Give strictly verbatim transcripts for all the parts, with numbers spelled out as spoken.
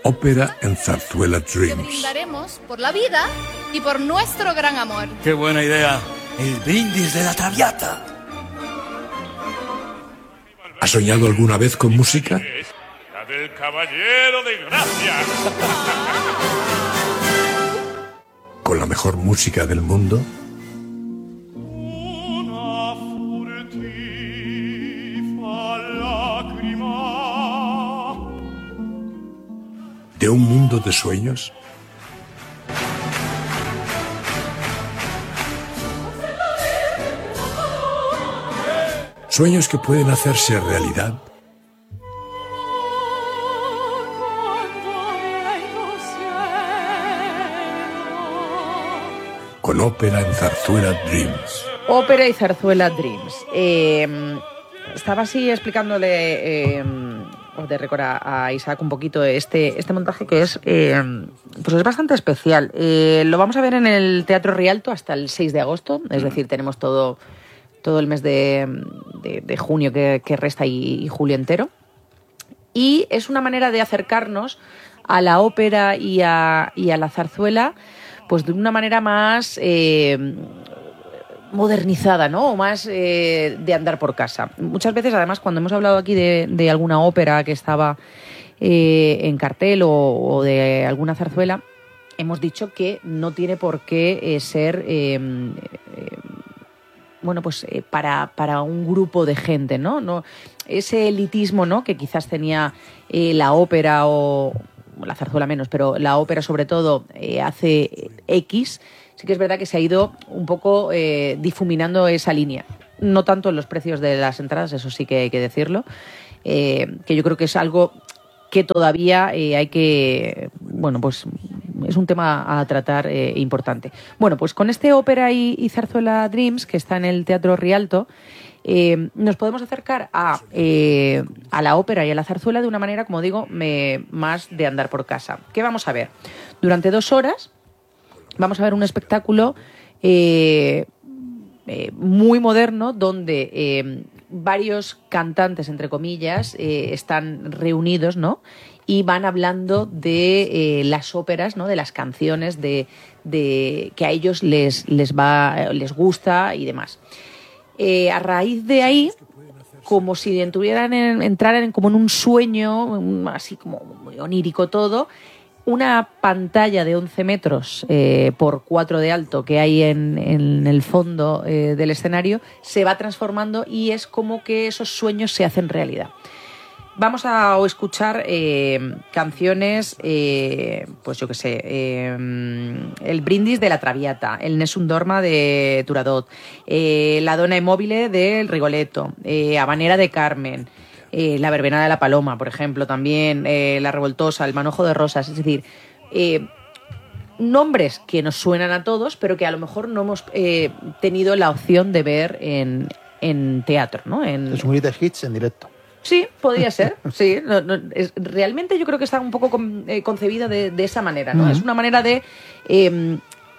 Ópera en Zarzuela Que Dreams. brindaremos por la vida y por nuestro gran amor. ¡Qué buena idea! El brindis de la Traviata. ¿Has soñado alguna vez con música? La del Caballero de Gracia. ¿Con la mejor música del mundo? Una furtiva lágrima. ¿De un mundo de sueños? ¿Sueños que pueden hacerse realidad? Con Ópera en Zarzuela Dreams. Ópera y Zarzuela Dreams. Eh, estaba así explicándole eh, de récord a Isaac un poquito este, este montaje que es, eh, pues es bastante especial. Eh, lo vamos a ver en el Teatro Rialto hasta el seis de agosto, es decir, tenemos todo... todo el mes de, de, de junio que, que resta y, y julio entero. Y es una manera de acercarnos a la ópera y a, y a la zarzuela pues de una manera más eh, modernizada, ¿no? O más eh, de andar por casa. Muchas veces, además, cuando hemos hablado aquí de, de alguna ópera que estaba eh, en cartel o, o de alguna zarzuela, hemos dicho que no tiene por qué eh, ser... Eh, eh, bueno, pues eh, para, para un grupo de gente, ¿no? no ese elitismo, ¿no?, que quizás tenía eh, la ópera o la zarzuela menos, pero la ópera sobre todo eh, hace X, sí que es verdad que se ha ido un poco eh, difuminando esa línea. No tanto en los precios de las entradas, eso sí que hay que decirlo, eh, que yo creo que es algo que todavía eh, hay que, bueno, pues es un tema a tratar eh, importante. Bueno, pues con este Ópera y, y Zarzuela Dreams, que está en el Teatro Rialto, eh, nos podemos acercar a, eh, a la ópera y a la zarzuela de una manera, como digo, me, más de andar por casa. ¿Qué vamos a ver? Durante dos horas vamos a ver un espectáculo eh, eh, muy moderno donde eh, varios cantantes, entre comillas, eh, están reunidos, ¿no?, y van hablando de eh, las óperas, ¿no?, de las canciones de, de que a ellos les, les va, les gusta y demás. Eh, a raíz de ahí, como si entuvieran en, entraran en, como en un sueño, un, así como muy onírico todo, una pantalla de once metros eh, por cuatro de alto que hay en, en el fondo eh, del escenario se va transformando y es como que esos sueños se hacen realidad. Vamos a escuchar eh, canciones, eh, pues yo qué sé, eh, el Brindis de la Traviata, el Nessun Dorma de Turandot, eh, la Donna e Mobile del Rigoletto, eh, Habanera de Carmen, eh, la Verbena de la Paloma, por ejemplo, también, eh, la Revoltosa, el Manojo de Rosas, es decir, eh, nombres que nos suenan a todos, pero que a lo mejor no hemos eh, tenido la opción de ver en, en teatro, ¿no? En, es un greatest hits en directo. Sí, podría ser, sí. No, no, es, realmente yo creo que está un poco con, eh, concebida de, de esa manera, ¿no? Uh-huh. Es una manera de eh,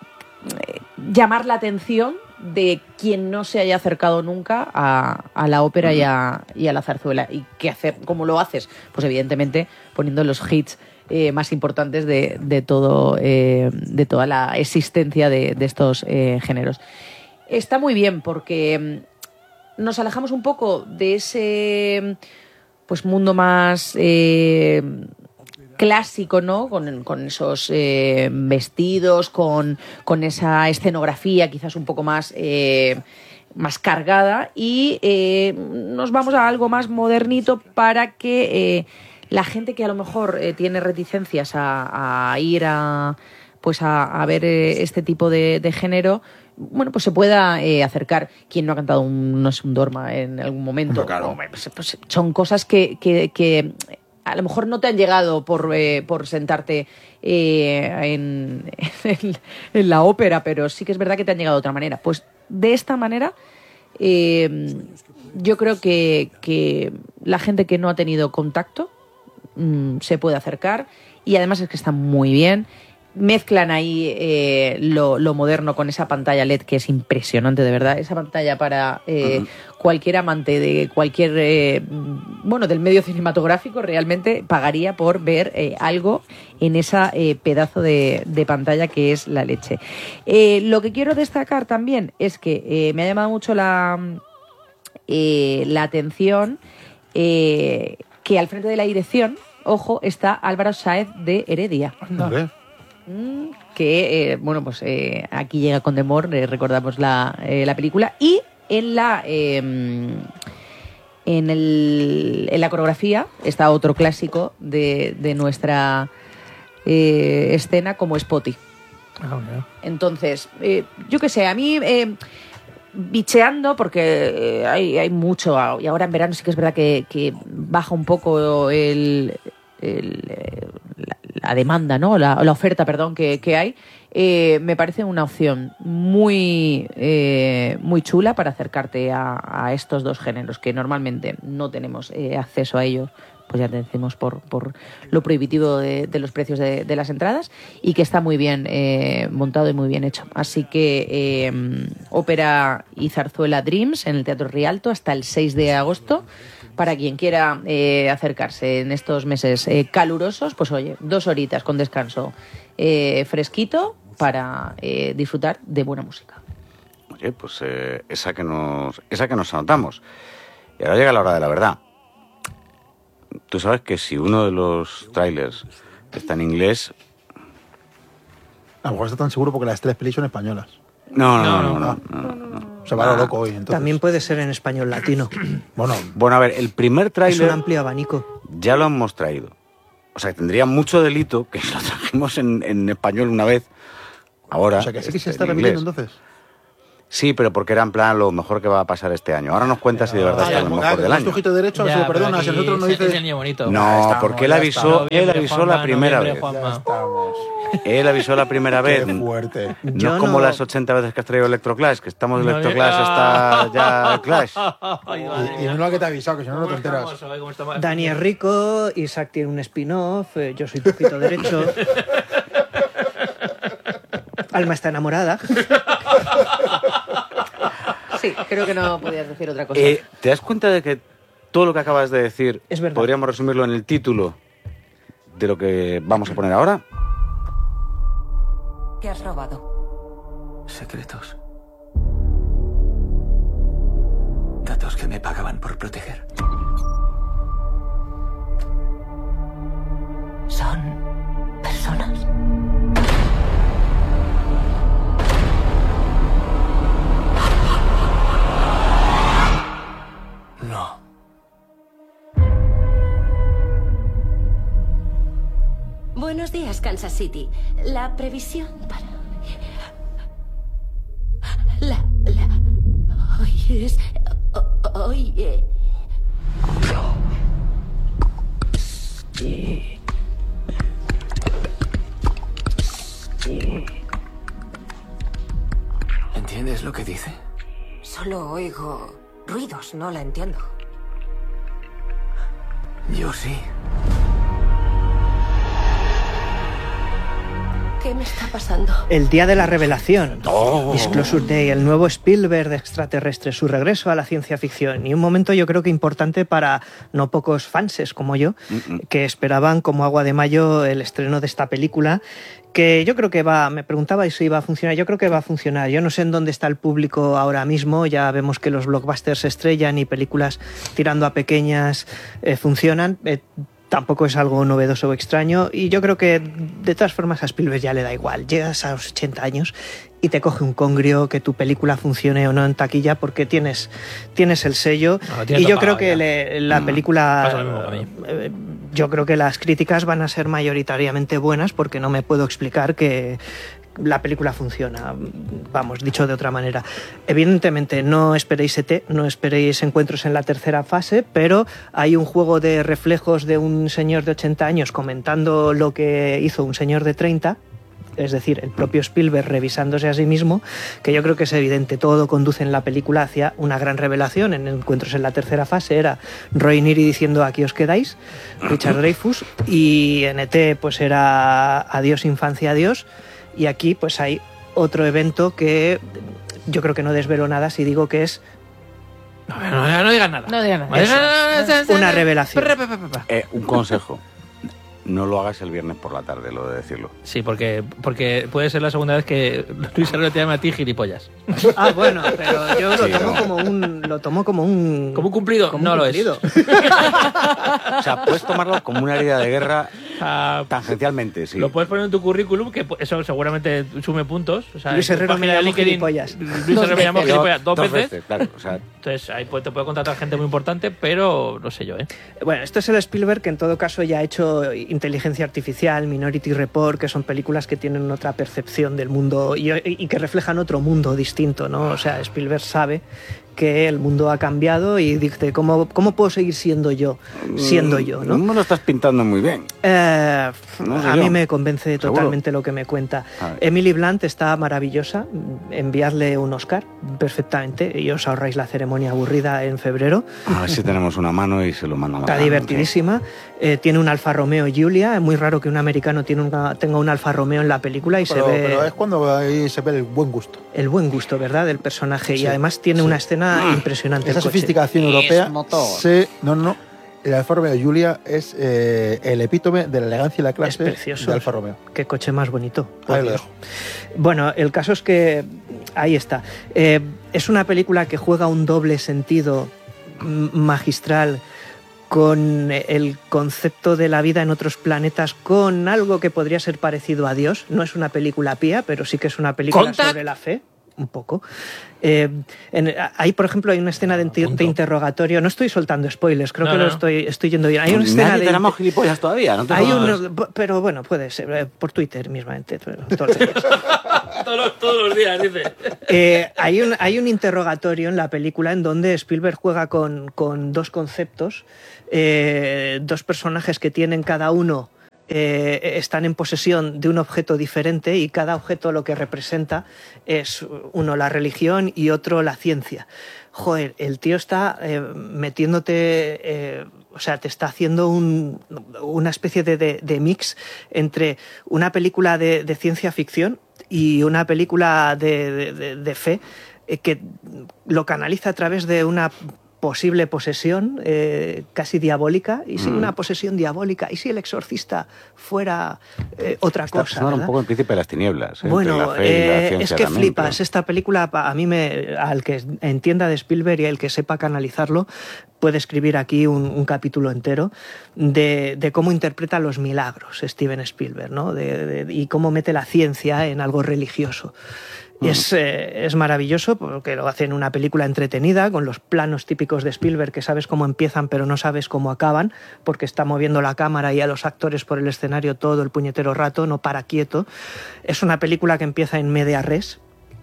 llamar la atención de quien no se haya acercado nunca a, a la ópera uh-huh. y, a, y a la zarzuela. ¿Y qué hacer? ¿Cómo lo haces? Pues evidentemente poniendo los hits eh, más importantes de, de, todo, eh, de toda la existencia de, de estos eh, géneros. Está muy bien porque... nos alejamos un poco de ese pues mundo más eh, clásico, ¿no? Con, con esos eh, vestidos, con, con esa escenografía quizás un poco más, eh, más cargada y eh, nos vamos a algo más modernito para que eh, la gente que a lo mejor eh, tiene reticencias a, a ir a, pues a, a ver eh, este tipo de, de género, bueno, pues se pueda eh, acercar. Quien no ha cantado un, no sé, un Dorma en algún momento. Claro. Hombre, pues, pues son cosas que, que, que a lo mejor no te han llegado por, eh, por sentarte eh, en, en, en la ópera, pero sí que es verdad que te han llegado de otra manera. Pues de esta manera eh, yo creo que, que la gente que no ha tenido contacto mmm, se puede acercar y además es que está muy bien. mezclan ahí eh, lo, lo moderno con esa pantalla L E D que es impresionante, de verdad. Esa pantalla para eh, uh-huh. cualquier amante de cualquier, eh, bueno, del medio cinematográfico realmente pagaría por ver eh, algo en esa eh, pedazo de, de pantalla que es la leche. Eh, lo que quiero destacar también es que eh, me ha llamado mucho la, eh, la atención eh, que al frente de la dirección, ojo, está Álvaro Sáez de Heredia. Anda. Que, eh, bueno, pues eh, aquí llega con Demor, eh, recordamos la, eh, la película. Y en la eh, en, el, en la coreografía está otro clásico de, de nuestra eh, escena como Spotty. Oh, yeah. Entonces, eh, yo qué sé, a mí... Eh, bicheando, porque hay, hay mucho, y ahora en verano sí que es verdad que, que baja un poco el, el, la, la demanda, ¿no? La, la oferta, perdón, que, que hay. Eh, me parece una opción muy, eh, muy chula para acercarte a, a estos dos géneros que normalmente no tenemos eh, acceso a ellos, pues ya te decimos por, por lo prohibitivo de, de los precios de, de las entradas, y que está muy bien eh, montado y muy bien hecho. Así que eh, ópera y zarzuela Dreams en el Teatro Rialto hasta el seis de agosto. Para quien quiera eh, acercarse en estos meses eh, calurosos, pues oye, dos horitas con descanso eh, fresquito para eh, disfrutar de buena música. Oye, pues eh, esa que nos esa que nos anotamos. Y ahora llega la hora de la verdad. Tú sabes que si uno de los trailers está en inglés... A lo mejor está tan seguro porque las tres pelis son españolas. No, no, no. no, no, no, no, no. Se va lo loco hoy, entonces. También puede ser en español latino. Bueno, bueno, a ver, el primer tráiler... Es un amplio abanico. Ya lo hemos traído. O sea, tendría mucho delito que lo trajimos en, en español una vez. Ahora... O sea, que sí que se está en repitiendo inglés. entonces. Sí, pero porque era en plan lo mejor que va a pasar este año. Ahora nos cuenta si de verdad Ah, está ya, lo ah, mejor que del es año. tu ojito derecho, Ya, se lo pero perdona. Si aquí nosotros nos es- es dice... el niño bonito. No, Ya estamos, porque él ya avisó, estamos. él Noviembre, avisó Juanma, la primera noviembre, vez. Juanma. Ya estamos. Él avisó la primera vez. Qué fuerte. No Yo es como no- las ochenta veces que has traído Electroclash, que estamos de No, Electroclash ah. hasta ya Clash. Ay, madre Y mía. no lo que te ha avisado, que si no, no te ¿Cómo enteras. estamos hoy? ¿Cómo estamos? Dani es rico, Isaac tiene un spin-off, eh, yo soy tu ojito derecho. Alma está enamorada. Sí, creo que no podías decir otra cosa. Eh, ¿Te das cuenta de que todo lo que acabas de decir Es verdad. podríamos resumirlo en el título de lo que vamos a poner ahora? ¿Qué has robado? Secretos. Datos que me pagaban por proteger. ¿Son personas? No. Buenos días, Kansas City. La previsión para... La... la... Hoy es... ho- Hoy... eh, ¿Entiendes lo que dice? Solo oigo ruidos, no la entiendo. Yo sí. ¿Qué me está pasando? El día de la revelación. Oh. Disclosure Day, el nuevo Spielberg de extraterrestres, su regreso a la ciencia ficción. Y un momento yo creo que importante para no pocos fanses como yo, Mm-mm. que esperaban como agua de mayo el estreno de esta película, que yo creo que va, me preguntabais si iba a funcionar, yo creo que va a funcionar. Yo no sé en dónde está el público ahora mismo, ya vemos que los blockbusters se estrellan y películas tirando a pequeñas eh, funcionan. Eh, Tampoco es algo novedoso o extraño, y yo creo que de todas formas a Spielberg ya le da igual. Llegas a los ochenta años y te coge un congrio que tu película funcione o no en taquilla porque tienes, tienes el sello. No, lo tienes Y yo todo creo pagado que ya. le- la Mm. película... Pasa lo mismo que a mí. eh, Yo creo que las críticas van a ser mayoritariamente buenas porque no me puedo explicar que la película funciona, vamos, dicho de otra manera. Evidentemente no esperéis E T, no esperéis encuentros en la tercera fase, pero hay un juego de reflejos de un señor de ochenta años comentando lo que hizo un señor de treinta, es decir, el propio Spielberg revisándose a sí mismo, que yo creo que es evidente, todo conduce en la película hacia una gran revelación. En Encuentros en la tercera fase era Roy Neary diciendo aquí os quedáis, Richard Dreyfuss, y en E T pues era adiós infancia, adiós, y aquí pues hay otro evento que yo creo que no desvelo nada si digo que es No, no, no digas nada. No digas nada. Vale, Eso, no, no, no, no, una no, revelación. pa, pa, pa, pa, pa. Eh, un consejo. No lo hagas el viernes por la tarde, lo de decirlo. Sí, porque, porque puede ser la segunda vez que Luis Herrero te llama a ti gilipollas. Ah, bueno, pero yo lo Sí, tomo no. como un lo tomo como un ¿Como un cumplido? como No un lo cumplido. es. O sea, puedes tomarlo como una herida de guerra Ah, tangencialmente, sí. Lo puedes poner en tu currículum, que eso seguramente sume puntos. O sea, Luis en tu Herrero me página de llamó LinkedIn, gilipollas. Luis Herrero me llamó Yo- gilipollas dos, veces. claro. O sea, Entonces ahí pues, te puede contratar gente muy importante, pero no sé yo, ¿eh? Bueno, esto es el Spielberg que en todo caso ya ha hecho Inteligencia Artificial, Minority Report, que son películas que tienen otra percepción del mundo y, y que reflejan otro mundo distinto, ¿no? O sea, Spielberg sabe que el mundo ha cambiado y dice, ¿cómo, cómo puedo seguir siendo yo? Siendo yo, ¿no? No me lo estás pintando muy bien. Eh, No sé a yo. mí me convence ¿Seguro? totalmente lo que me cuenta. A ver. Emily Blunt está maravillosa. Enviadle un Oscar perfectamente y os ahorráis la ceremonia aburrida en febrero. A ver si tenemos una mano y se lo mandamos. Está divertidísima. Eh, tiene un Alfa Romeo Giulia. Es muy raro que un americano tiene una- tenga un Alfa Romeo en la película y Pero, se ve pero es cuando ahí se ve el buen gusto. el buen gusto, ¿verdad?, del personaje. Sí, y además tiene sí. una escena impresionante. Esa el coche. sofisticación europea Es motor. se... No, no, no. El Alfa Romeo Giulia es eh, el epítome de la elegancia y la Es clase precioso. de Alfa Romeo. Qué coche más bonito. por Ahí lo Dios. dejo. Bueno, el caso es que ahí está. Eh, es una película que juega un doble sentido m- magistral con el concepto de la vida en otros planetas, con algo que podría ser parecido a Dios. No es una película pía, pero sí que es una película ¿Contact? sobre la fe. Un poco. Eh, en- ahí, por ejemplo, hay una escena de, inter- de interrogatorio. No estoy soltando spoilers, creo No, que no, lo no. estoy, estoy yendo bien. Hay una escena Nadie de. te llamamos gilipollas todavía, ¿no te Hay jodas. uno- pero bueno, puede ser, eh, por Twitter mismamente. Todos los días. todos, los, todos los días, dice. Eh, hay, un, hay un interrogatorio en la película en donde Spielberg juega con, con dos conceptos, eh, dos personajes que tienen cada uno, eh, están en posesión de un objeto diferente y cada objeto lo que representa es uno la religión y otro la ciencia. Joder, el tío está eh, metiéndote, eh, o sea, te está haciendo un- una especie de, de- de mix entre una película de, de ciencia ficción y una película de, de- de- de fe eh, que lo canaliza a través de una posible posesión eh, casi diabólica. Y si Mm. una posesión diabólica, y si el exorcista fuera eh, otra Está cosa. sonando un ¿verdad? poco el príncipe de las tinieblas. ¿eh? Bueno, Entre la fe y la eh, ciencia es que también, flipas. pero- Esta película, pa- a mí, me, al que entienda de Spielberg y el que sepa canalizarlo, puede escribir aquí un, un capítulo entero de, de cómo interpreta los milagros Steven Spielberg, ¿no? De- de- y cómo mete la ciencia en algo religioso. Y es, eh, es maravilloso porque lo hace en una película entretenida, con los planos típicos de Spielberg que sabes cómo empiezan pero no sabes cómo acaban, porque está moviendo la cámara y a los actores por el escenario todo el puñetero rato, no para quieto. Es una película que empieza en media res.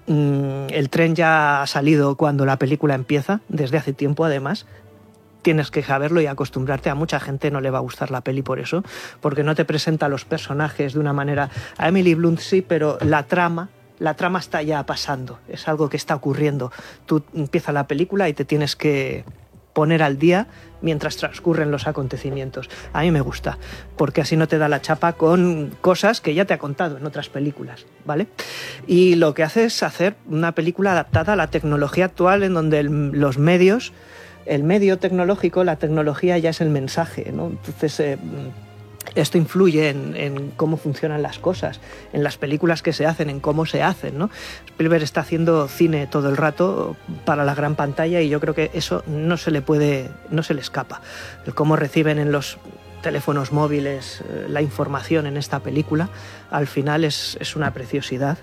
Mm, el tren ya ha salido cuando la película empieza, desde hace tiempo además. Tienes que saberlo y acostumbrarte. A mucha gente no le va a gustar la peli por eso, porque no te presenta a los personajes de una manera... A Emily Blunt sí, pero la trama... La trama está ya pasando, es algo que está ocurriendo. Tú empieza la película y te tienes que poner al día mientras transcurren los acontecimientos. A mí me gusta, porque así no te da la chapa con cosas que ya te ha contado en otras películas, ¿vale? Y lo que hace es hacer una película adaptada a la tecnología actual, en donde el- los medios, el medio tecnológico, la tecnología ya es el mensaje, ¿no? Entonces... eh, esto influye en, en cómo funcionan las cosas, en las películas que se hacen, en cómo se hacen, ¿no? Spielberg está haciendo cine todo el rato para la gran pantalla y yo creo que eso no se le puede, no se le escapa. El cómo reciben en los teléfonos móviles eh, la información en esta película, al final es, es una preciosidad.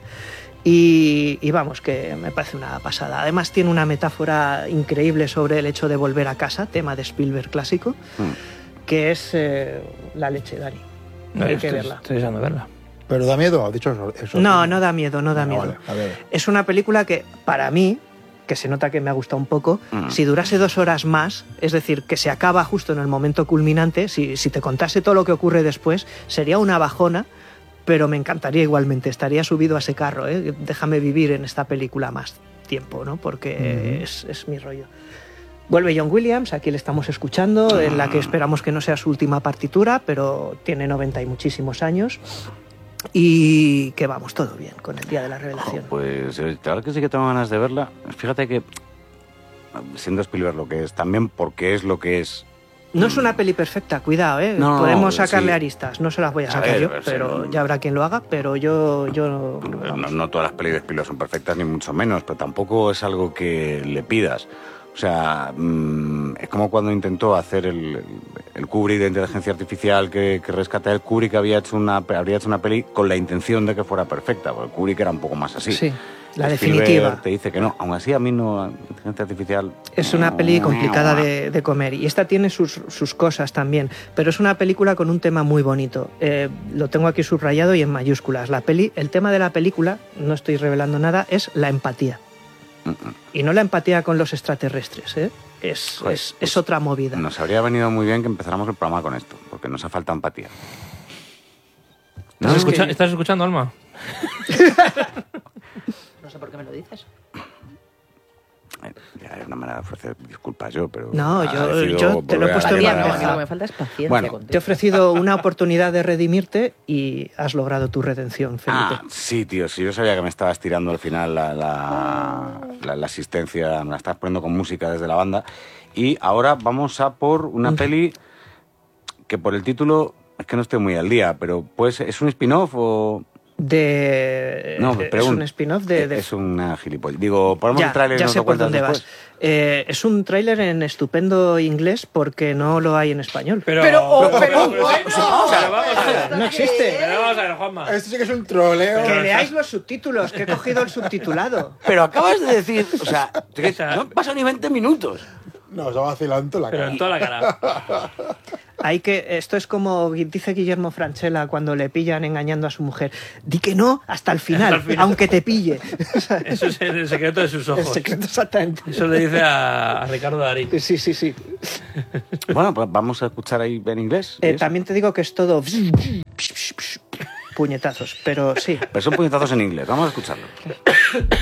Y, y vamos, que me parece una pasada. Además tiene una metáfora increíble sobre el hecho de volver a casa, tema de Spielberg clásico. Mm. Que es eh, la leche, Dani. No, Hay estoy, que verla. Estoy deseando verla. Pero da miedo, has dicho eso. eso. No, no da miedo, no da Venga, miedo. vale, a ver. Es una película que, para mí, que se nota que me ha gustado un poco, Mm. si durase dos horas más, es decir, que se acaba justo en el momento culminante, si, si te contase todo lo que ocurre después, sería una bajona, pero me encantaría igualmente, estaría subido a ese carro, ¿eh? Déjame vivir en esta película más tiempo, ¿no? Porque uh-huh. es, es mi rollo. Vuelve John Williams, aquí le estamos escuchando, en la que esperamos que no sea su última partitura, pero tiene noventa y muchísimos años. Y que vamos, todo bien con el Día de la Revelación. Oh, pues claro que sí que tengo ganas de verla. Fíjate que, siendo Spielberg lo que es, también porque es lo que es. No es una peli perfecta, cuidado, ¿eh? No, podemos sacarle sí. aristas, no se las voy a sacar a ver, yo, ver, pero sí. ya habrá quien lo haga, pero yo... yo no, no todas las pelis de Spielberg son perfectas, ni mucho menos, pero tampoco es algo que le pidas. O sea, mmm, es como cuando intentó hacer el, el Kubrick de inteligencia artificial que, que rescata el Kubrick, había hecho una, habría hecho una peli con la intención de que fuera perfecta, porque Kubrick era un poco más así. Sí, la Spielberg definitiva. Te dice que no, aún así a mí no, inteligencia artificial... Es una peli complicada de, de comer, y esta tiene sus, sus cosas también, pero es una película con un tema muy bonito. Eh, lo tengo aquí subrayado y en mayúsculas. La peli, el tema de la película, no estoy revelando nada, es la empatía. Y no la empatía con los extraterrestres, ¿eh? Es, Joder, es, pues es otra movida. Nos habría venido muy bien que empezáramos el programa con esto, porque nos ha falta empatía. ¿Estás, No, escucha- que- ¿Estás escuchando, Alma? No sé por qué me lo dices. Eh, ya es una manera de ofrecer disculpas yo, pero... No, yo- agradecido yo te lo he volver a puesto en llamar a- bandeja. Lo que me falta es paciencia Bueno, contigo. Te he ofrecido una oportunidad de redimirte y has logrado tu redención, Felipe. Ah, sí, tío, sí, yo sabía que me estabas tirando al final la, la, la, la asistencia, me la estabas poniendo con música desde la banda. Y ahora vamos a por una peli que por el título es que no estoy muy al día, pero pues ¿es un spin-off o...? De... No, es pregunto. un spin-off de... de- Es una gilipollas. Digo, ponemos Ya, el tráiler y ya nos sé lo por cuentas dónde después. vas. Eh, es un tráiler en estupendo inglés porque no lo hay en español. Pero, Pero, oh, pero, pero, bueno. vamos a ver, vamos a ver. No existe. Pero vamos a ver, Juanma. Esto sí que es un troleo. Que leáis los subtítulos, que he cogido el subtitulado. Pero acabas de decir, o sea, que Esa- no han pasado ni veinte minutos. No, os ha vacilado la Pero cara. en toda la cara. Hay que, esto es como dice Guillermo Francella cuando le pillan engañando a su mujer. Di que no hasta el final, Hasta el final. aunque te pille. Eso es el secreto de sus El ojos. secreto exactamente. Eso le dice a, a Ricardo Darín. Sí, sí, sí. Bueno, pues vamos a escuchar ahí en inglés. Eh, ¿y eso? también te digo que es todo puñetazos, pero sí. Pero son puñetazos en inglés, vamos a escucharlo.